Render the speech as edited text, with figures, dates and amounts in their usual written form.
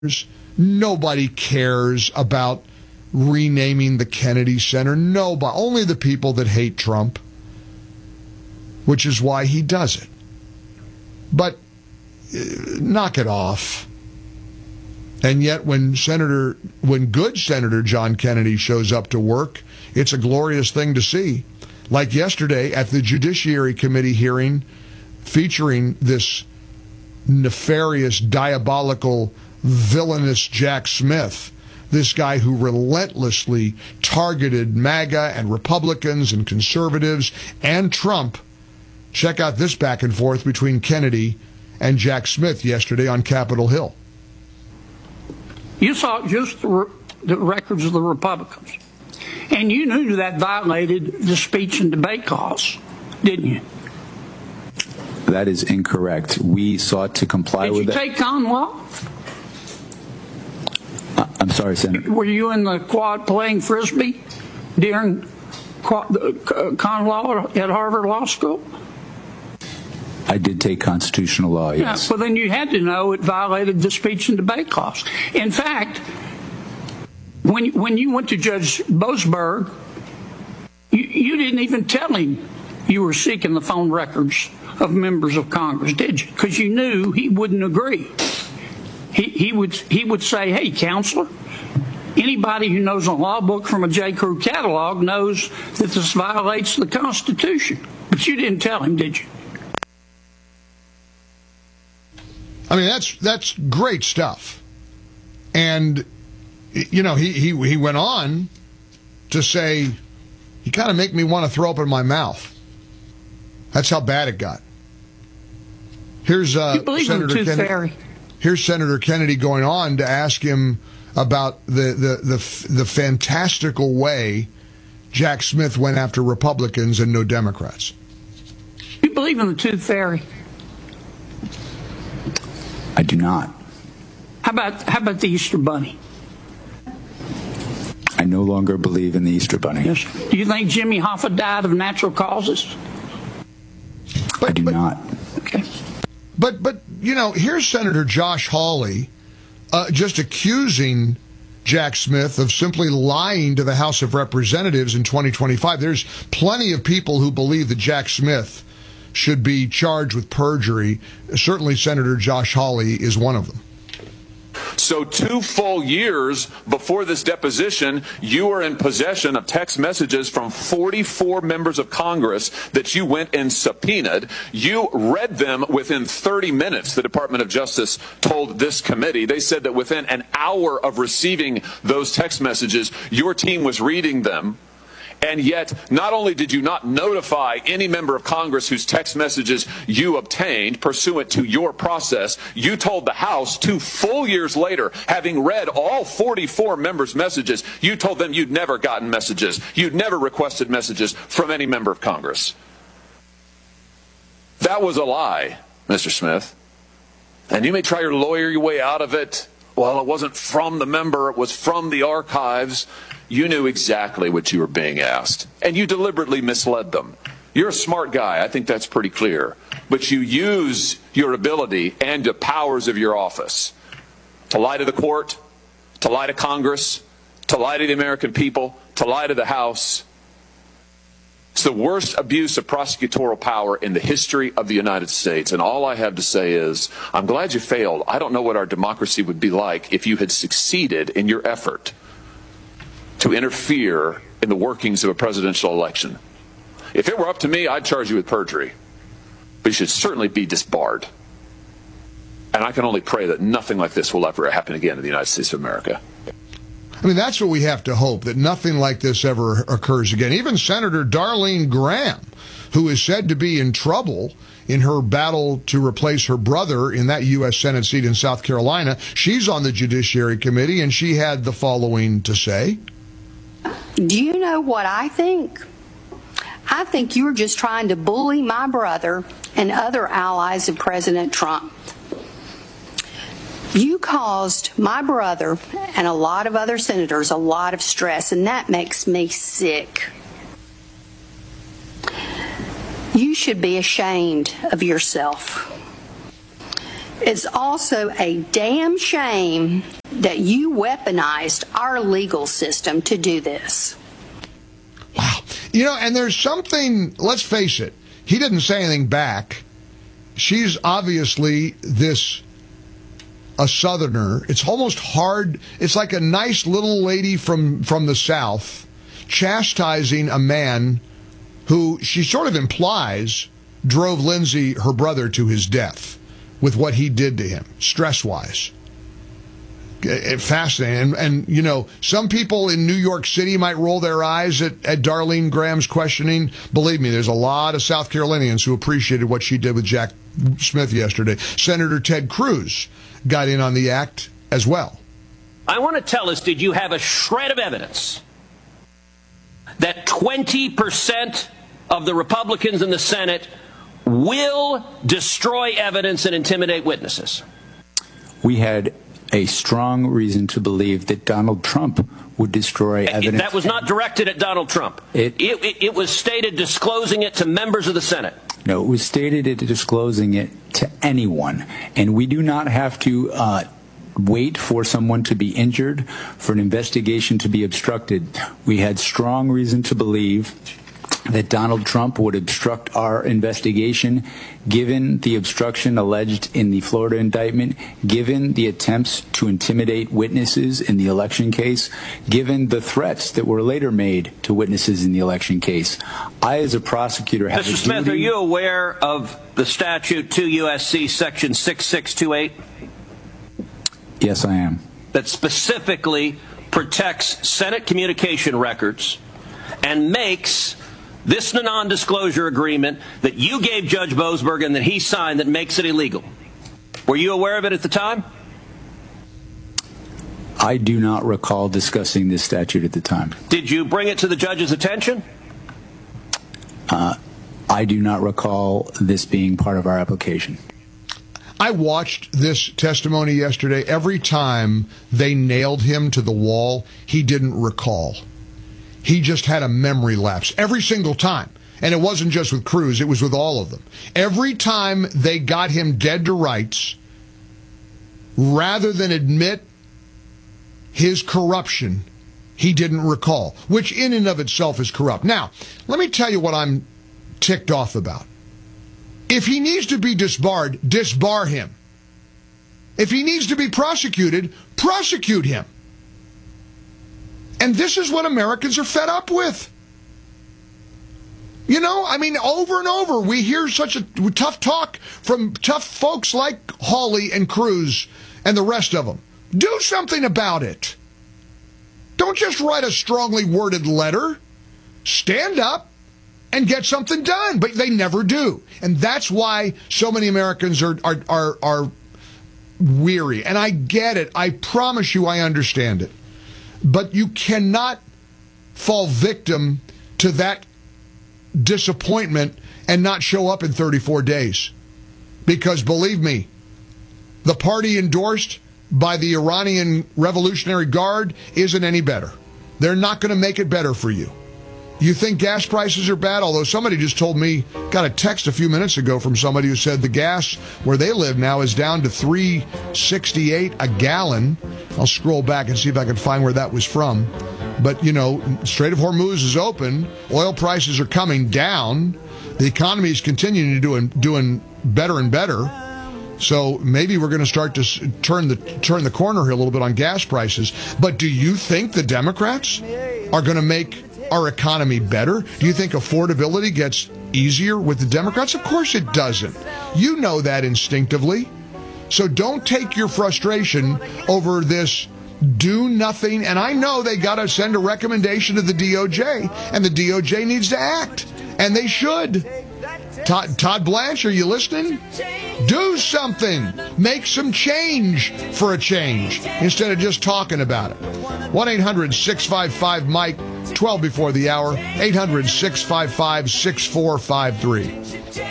Nobody cares about renaming the Kennedy Center. Nobody. Only the people that hate Trump, which is why he does it. But knock it off. And yet when good Senator John Kennedy shows up to work, it's a glorious thing to see. Like yesterday at the Judiciary Committee hearing featuring this nefarious, diabolical, villainous Jack Smith, this guy who relentlessly targeted MAGA and Republicans and conservatives and Trump. Check out this back and forth between Kennedy and Jack Smith yesterday on Capitol Hill. You saw just the records of the Republicans, and you knew that violated the speech and debate clause, didn't you? That is incorrect. We sought to comply with it. Did you take con law? I'm sorry, Senator. Were you in the quad playing Frisbee during con law at Harvard Law School? I did take constitutional law, yes. Yeah, well, then you had to know it violated the speech and debate clause. In fact, when you went to Judge Boasberg, you didn't even tell him you were seeking the phone records of members of Congress, did you? Because you knew he wouldn't agree. He would say, hey, counselor, anybody who knows a law book from a J. Crew catalog knows that this violates the Constitution. But you didn't tell him, did you? I mean, that's great stuff. And, you know, he went on to say, you kind of make me want to throw up in my mouth. That's how bad it got. Here's Senator Kennedy. Here's Senator Kennedy going on to ask him about the fantastical way Jack Smith went after Republicans and no Democrats. You believe in the tooth fairy? I do not. How about the Easter Bunny? I no longer believe in the Easter Bunny. Yes. Do you think Jimmy Hoffa died of natural causes? I do not. Okay. But you know, here's Senator Josh Hawley just accusing Jack Smith of simply lying to the House of Representatives in 2025. There's plenty of people who believe that Jack Smith should be charged with perjury. Certainly Senator Josh Hawley is one of them. So 2 full years before this deposition, you were in possession of text messages from 44 members of Congress that you went and subpoenaed. You read them within 30 minutes, the Department of Justice told this committee. They said that within an hour of receiving those text messages, your team was reading them. And yet, not only did you not notify any member of Congress whose text messages you obtained pursuant to your process, you told the House 2 full years later, having read all 44 members' messages, you told them you'd never gotten messages. You'd never requested messages from any member of Congress. That was a lie, Mr. Smith. And you may try to lawyer your way out of it. Well, it wasn't from the member, it was from the archives. You knew exactly what you were being asked, and you deliberately misled them. You're a smart guy. I think that's pretty clear. But you use your ability and the powers of your office to lie to the court, to lie to Congress, to lie to the American people, to lie to the House. It's the worst abuse of prosecutorial power in the history of the United States. And all I have to say is, I'm glad you failed. I don't know what our democracy would be like if you had succeeded in your effort to interfere in the workings of a presidential election. If it were up to me, I'd charge you with perjury. But you should certainly be disbarred. And I can only pray that nothing like this will ever happen again in the United States of America. I mean, that's what we have to hope, that nothing like this ever occurs again. Even Senator Darlene Graham, who is said to be in trouble in her battle to replace her brother in that U.S. Senate seat in South Carolina, she's on the Judiciary Committee, and she had the following to say. Do you know what I think? I think you're just trying to bully my brother and other allies of President Trump. You caused my brother and a lot of other senators a lot of stress, and that makes me sick. You should be ashamed of yourself. It's also a damn shame that you weaponized our legal system to do this. Wow. You know, and there's something, let's face it, he didn't say anything back. She's obviously a Southerner. It's almost hard. It's like a nice little lady from the South chastising a man who she sort of implies drove Lindsey, her brother, to his death with what he did to him, stress-wise. Fascinating. And, you know, some people in New York City might roll their eyes at Darlene Graham's questioning. Believe me, there's a lot of South Carolinians who appreciated what she did with Jack Smith yesterday. Senator Ted Cruz got in on the act as well. I want to tell us, did you have a shred of evidence that 20% of the Republicans in the Senate will destroy evidence and intimidate witnesses? We had a strong reason to believe that Donald Trump would destroy evidence. That was not directed at Donald Trump. It was stated disclosing it to members of the Senate. No, it was stated disclosing it to anyone. And we do not have to wait for someone to be injured, for an investigation to be obstructed. We had strong reason to believe that Donald Trump would obstruct our investigation, given the obstruction alleged in the Florida indictment, given the attempts to intimidate witnesses in the election case, given the threats that were later made to witnesses in the election case. I, as a prosecutor, have Mr. Smith, are you aware of the statute 2 U.S.C. section 6628? Yes, I am. That specifically protects Senate communication records and makes this non-disclosure agreement that you gave Judge Boasberg and that he signed that makes it illegal. Were you aware of it at the time? I do not recall discussing this statute at the time. Did you bring it to the judge's attention? I do not recall this being part of our application. I watched this testimony yesterday. Every time they nailed him to the wall, he didn't recall. He just had a memory lapse every single time. And it wasn't just with Cruz, it was with all of them. Every time they got him dead to rights, rather than admit his corruption, he didn't recall, which in and of itself is corrupt. Now, let me tell you what I'm ticked off about. If he needs to be disbarred, disbar him. If he needs to be prosecuted, prosecute him. And this is what Americans are fed up with. You know, I mean, over and over, we hear such a tough talk from tough folks like Hawley and Cruz and the rest of them. Do something about it. Don't just write a strongly worded letter. Stand up and get something done. But they never do. And that's why so many Americans are weary. And I get it. I promise you I understand it. But you cannot fall victim to that disappointment and not show up in 34 days. Because believe me, the party endorsed by the Iranian Revolutionary Guard isn't any better. They're not going to make it better for you. You think gas prices are bad? Although somebody just told me, got a text a few minutes ago from somebody who said the gas where they live now is down to $3.68 a gallon. I'll scroll back and see if I can find where that was from. But, you know, Strait of Hormuz is open. Oil prices are coming down. The economy is continuing to doing better and better. So maybe we're going to start to turn the corner here a little bit on gas prices. But do you think the Democrats are going to make our economy better? Do you think affordability gets easier with the Democrats? Of course it doesn't. You know that instinctively. So don't take your frustration over this do nothing. And I know they got to send a recommendation to the DOJ, and the DOJ needs to act. And they should. Todd Blanche, are you listening? Do something. Make some change for a change instead of just talking about it. 1-800-655-MIKE, 12 before the hour, 800-655-6453.